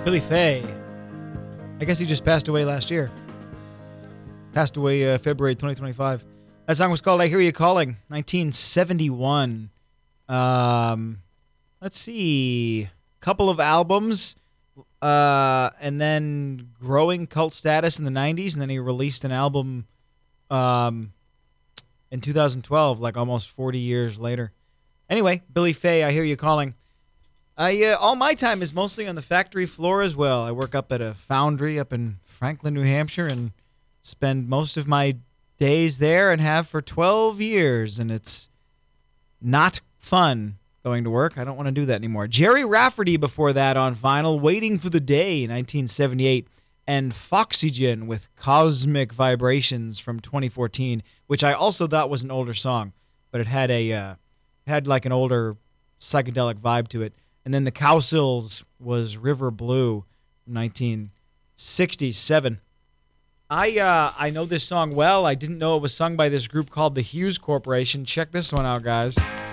Billy Faye. I guess he just passed away last year. Passed away February 2025. That song was called I Hear You Calling, 1971. Let's see. Couple of albums, and then growing cult status in the 90s, and then he released an album in 2012, like almost 40 years later. Anyway, Billy Faye, I Hear You Calling. All my time is mostly on the factory floor as well. I work up at a foundry up in Franklin, New Hampshire, and spend most of my days there and have for 12 years, and it's not fun going to work. I don't want to do that anymore. Jerry Rafferty before that on vinyl, Waiting for the Day, 1978, and Foxygen with Cosmic Vibrations from 2014, which I also thought was an older song, but it had like an older psychedelic vibe to it. And then the Cowsills was River Blue, 1967. I know this song well. I didn't know it was sung by this group called the Hughes Corporation. Check this one out, guys.